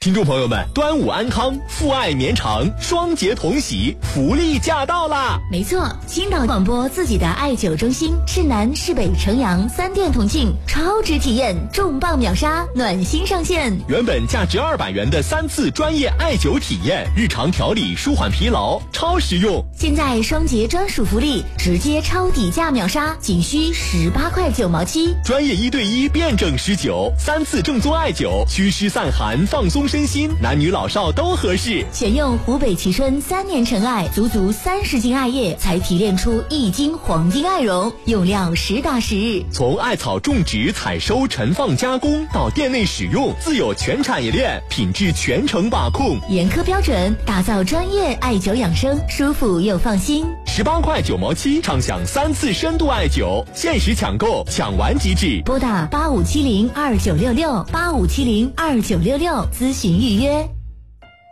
听众朋友们，端午安康，父爱绵长，双节同喜，福利驾到啦！ 没错，青岛广播自己的艾灸中心，市南、市北、城阳3店同庆，超值体验，重磅秒杀，暖心上线。 原本价值200元的3次专业艾灸体验，日常调理舒缓疲劳，超实用。 现在双节专属福利，直接超底价秒杀，仅需18块9毛7。 专业1对1辩证施灸，3次正宗艾灸，祛湿散寒，放松身心，男女老少都合适。 选用湖北蕲春3年陈艾，足30斤艾叶才提炼出1斤黄金艾绒，用料实打实。 从艾草种植、采收、陈放、加工到店内使用，自有全产业链，品质全程把控， 严苛标准，打造专业艾灸养生，舒服又放心。 18块9毛7，畅享3次深度艾灸，限时抢购，抢完即止。 拨打85702966，85702966咨询预约。